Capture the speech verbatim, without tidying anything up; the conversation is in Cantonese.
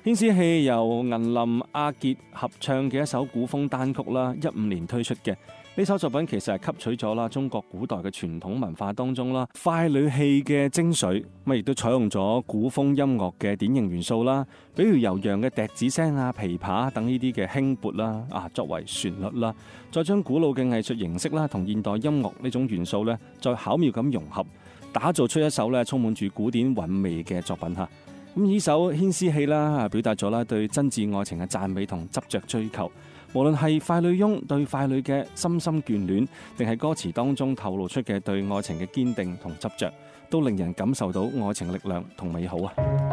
牽絲戲由銀林阿傑合唱嘅一首古風單曲啦，一五年推出嘅。呢首作品其實係吸取咗啦中國古代嘅傳統文化當中啦快女戲嘅精髓，咁亦都採用咗古風音樂嘅典型元素啦，比如悠揚嘅笛子聲啊、琵琶等呢啲嘅輕撥啦啊作為旋律啦，再將古老嘅藝術形式啦同現代音樂呢種元素咧，再巧妙咁融合，打造出一首咧充滿住古典韻味嘅作品嚇。咁呢首牽絲戲啦，表達咗啦對真摯愛情嘅讚美同執着追求。無論係快女翁對快女嘅深深眷戀，定係歌詞當中透露出嘅對愛情嘅堅定同執着，都令人感受到愛情嘅力量同美好啊！